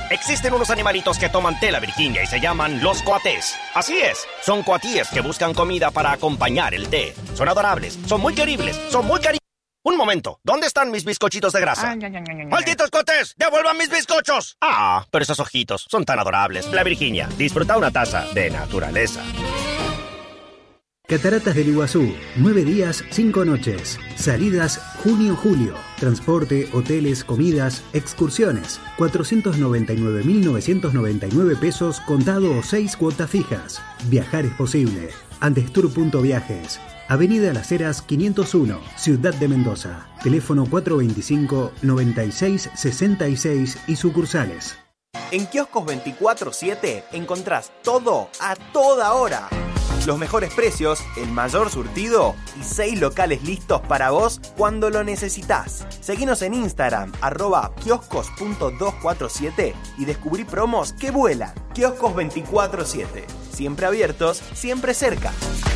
Existen unos animalitos que toman té la Virginia y se llaman los coatés. Así es, son coatíes que buscan comida para acompañar el té. Son adorables, son muy queribles, son muy cariñosos. Un momento, ¿dónde están mis bizcochitos de grasa? ¡Malditos coatés! ¡Devuelvan mis bizcochos! Ah, pero esos ojitos son tan adorables. La Virginia, disfruta una taza de naturaleza. Cataratas del Iguazú, 9 días, 5 noches. Salidas junio-julio. Transporte, hoteles, comidas, excursiones. 499.999 pesos contado o 6 cuotas fijas. Viajar es posible. Andestour.viajes. Avenida Las Heras 501, Ciudad de Mendoza. Teléfono 425-9666 y sucursales. En Kioscos 24/7 encontrás todo a toda hora. Los mejores precios, el mayor surtido y 6 locales listos para vos cuando lo necesitas. Seguinos en Instagram, @kioscos.247 y descubrí promos que vuelan. Kioscos 24/7, siempre abiertos, siempre cerca.